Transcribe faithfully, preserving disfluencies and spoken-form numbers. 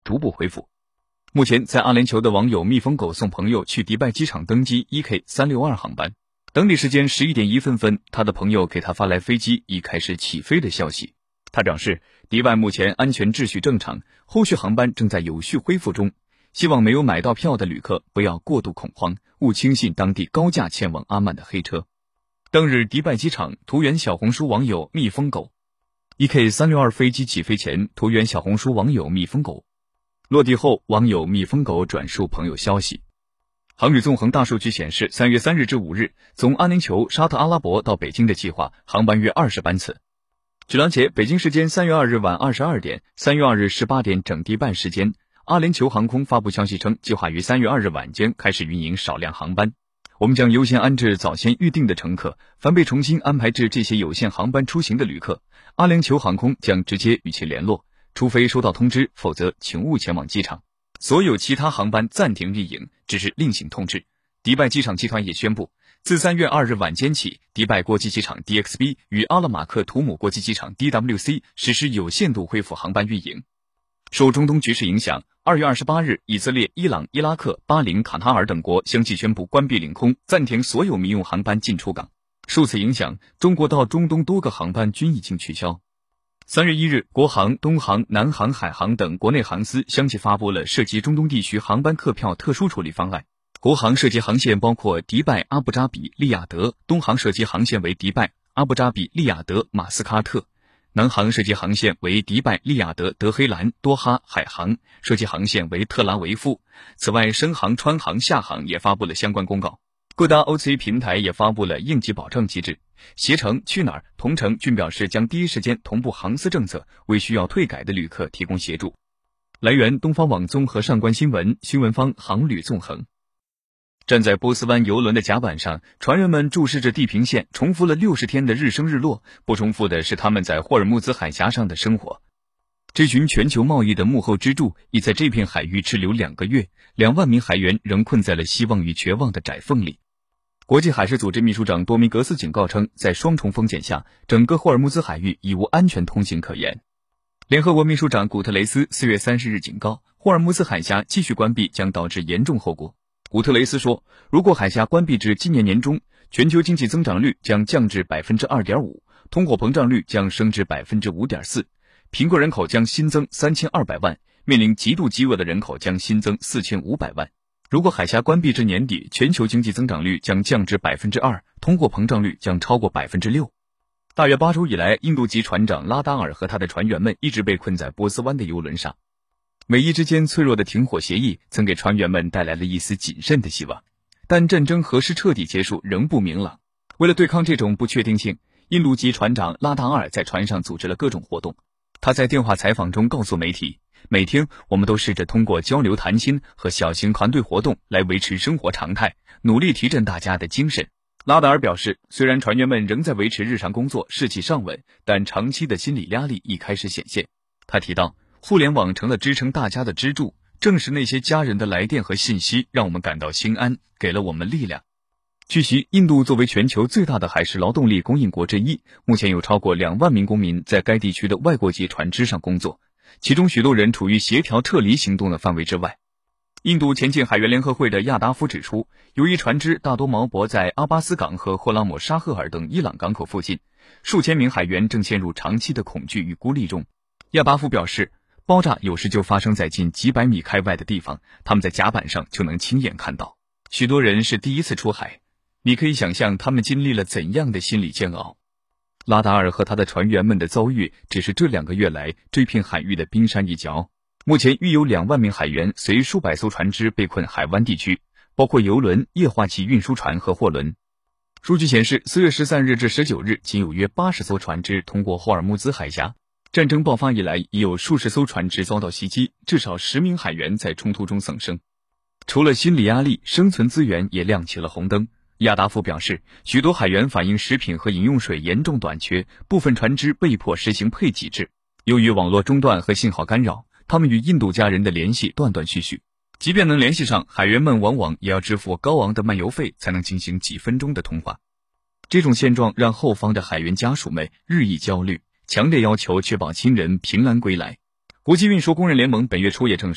逐步恢复。目前，在阿联酋的网友蜜蜂狗送朋友去迪拜机场登机 E K 三六二 航班，当地时间十一点一分分，他的朋友给他发来飞机已开始起飞的消息。他表示，迪拜目前安全秩序正常，后续航班正在有序恢复中，希望没有买到票的旅客不要过度恐慌，勿轻信当地高价前往阿曼的黑车。当日迪拜机场图原小红书网友蜜蜂狗 E K 三六二 飞机起飞前，图原小红书网友蜜蜂狗落地后，网友蜜蜂狗转述朋友消息。航旅纵横大数据显示，三月三日至五日，从阿联酋、沙特阿拉伯到北京的计划航班约二十班次。据了解，北京时间三月二日晚二十二点，三月二日十八点整迪拜时间，阿联酋航空发布消息称，计划于三月二日晚间开始运营少量航班。我们将优先安置早先预定的乘客，凡被重新安排至这些有限航班出行的旅客，阿联酋航空将直接与其联络，除非收到通知，否则请勿前往机场。所有其他航班暂停运营，只是另行通知。迪拜机场集团也宣布，自三月二日晚间起，迪拜国际机场 D X B 与阿勒马克图姆国际机场 D W C 实施有限度恢复航班运营。受中东局势影响，二月二十八日，以色列、伊朗、伊拉克、巴林、卡塔尔等国相继宣布关闭领空，暂停所有民用航班进出港。受此影响，中国到中东多个航班均已经取消。三月一日，国航、东航、南航、海航等国内航司相继发布了涉及中东地区航班客票特殊处理方案。国航涉及航线包括迪拜、阿布扎比、利雅得，东航涉及航线为迪拜、阿布扎比、利雅得、马斯喀特。南航涉及航线为迪拜、利雅得、德黑兰、多哈、海航，涉及航线为特拉维夫。此外，深航、川航、厦航也发布了相关公告。各大 O C 平台也发布了应急保障机制，携程、去哪儿、同程均表示将第一时间同步航司政策，为需要退改的旅客提供协助。来源：东方网综合上官新闻，新闻方航旅纵横。站在波斯湾游轮的甲板上，船员们注视着地平线，重复了六十天的日升日落，不重复的是他们在霍尔木兹海峡上的生活。这群全球贸易的幕后支柱已在这片海域滞留两个月，两万名海员仍困在了希望与绝望的窄缝里。国际海事组织秘书长多明格斯警告称，在双重风险下，整个霍尔木兹海域已无安全通行可言。联合国秘书长古特雷斯四月三十日警告，霍尔木兹海峡继续关闭将导致严重后果。古特雷斯说，如果海峡关闭至今年年中，全球经济增长率将降至 百分之二点五， 通货膨胀率将升至 百分之五点四， 贫困人口将新增三千二百万，面临极度饥饿的人口将新增四千五百万。如果海峡关闭至年底，全球经济增长率将降至 百分之二， 通货膨胀率将超过 百分之六。 大约八周以来，印度籍船长拉达尔和他的船员们一直被困在波斯湾的游轮上。美伊之间脆弱的停火协议曾给船员们带来了一丝谨慎的希望，但战争何时彻底结束仍不明朗。为了对抗这种不确定性，印度籍船长拉达尔在船上组织了各种活动。他在电话采访中告诉媒体，每天我们都试着通过交流谈心和小型团队活动来维持生活常态，努力提振大家的精神。拉达尔表示，虽然船员们仍在维持日常工作，士气尚稳，但长期的心理压力已开始显现。他提到，互联网成了支撑大家的支柱，正是那些家人的来电和信息让我们感到心安，给了我们力量。据悉，印度作为全球最大的海事劳动力供应国之一，目前有超过两万名公民在该地区的外国籍船只上工作，其中许多人处于协调撤离行动的范围之外。印度前进海员联合会的亚达夫指出，由于船只大多锚泊在阿巴斯港和霍拉姆沙赫尔等伊朗港口附近，数千名海员正陷入长期的恐惧与孤立中。亚达夫表示，爆炸有时就发生在近几百米开外的地方，他们在甲板上就能亲眼看到。许多人是第一次出海，你可以想象他们经历了怎样的心理煎熬。拉达尔和他的船员们的遭遇只是这两个月来这片海域的冰山一角。目前约有两万名海员随数百艘船只被困海湾地区，包括油轮、液化气运输船和货轮。数据显示，四月十三日至十九日仅有约八十艘船只通过霍尔木兹海峡。战争爆发以来，已有数十艘船只遭到袭击，至少十名海员在冲突中丧生。除了心理压力，生存资源也亮起了红灯。亚达夫表示，许多海员反映食品和饮用水严重短缺，部分船只被迫实行配给制。由于网络中断和信号干扰，他们与印度家人的联系断断续续。即便能联系上，海员们往往也要支付高昂的漫游费才能进行几分钟的通话。这种现状让后方的海员家属们日益焦虑，强烈要求确保亲人平安归来。国际运输工人联盟本月初也证实，